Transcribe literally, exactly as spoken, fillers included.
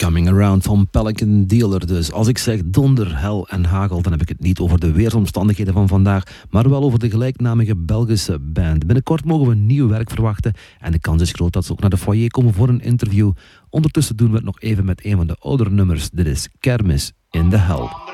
Coming Around van Pelican Dealer dus. Als ik zeg donder, hel en hagel, dan heb ik het niet over de weersomstandigheden van vandaag, maar wel over de gelijknamige Belgische band. Binnenkort mogen we nieuw werk verwachten en de kans is groot dat ze ook naar de foyer komen voor een interview. Ondertussen doen we het nog even met een van de oudere nummers. Dit is Kermis in de Hel.